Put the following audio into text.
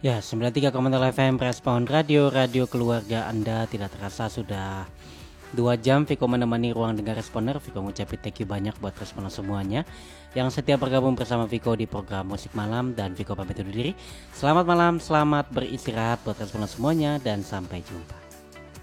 Ya, 93,0 FM Respon Radio keluarga Anda. Tidak terasa sudah 2 jam Viko menemani ruang dengar Responer. Viko ngucapin thank you banyak buat Responer semuanya yang setiap bergabung bersama Viko di program Musik Malam. Dan Viko pamit undur diri. Selamat malam, selamat beristirahat buat Responer semuanya, dan sampai jumpa.